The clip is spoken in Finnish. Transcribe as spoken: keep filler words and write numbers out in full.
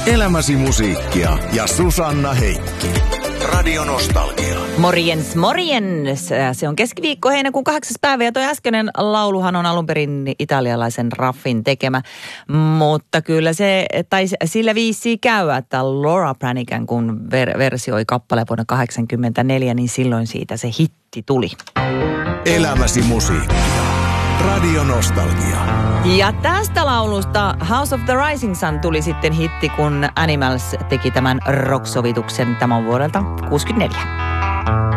Elämäsi musiikkia ja Susanna Heikki. Radio Nostalgia. Morjens, morjens. Se on keskiviikko, heinäkuun kahdeksas päivä ja toi äskeinen lauluhan on alun perin italialaisen Raffin tekemä. Mutta kyllä se, tai sillä viisi käy, että Laura Branigan kun ver- versioi kappale vuonna kahdeksankymmentäneljä, niin silloin siitä se hitti tuli. Elämäsi musiikkia. Radio Nostalgia. Ja tästä laulusta House of the Rising Sun tuli sitten hitti, kun Animals teki tämän rock-sovituksen tämän vuodelta kuusikymmentäneljä.